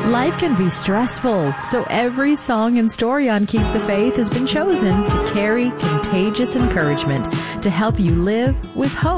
Life can be stressful, so every song and story on Keep the Faith has been chosen to carry contagious encouragement to help you live with hope.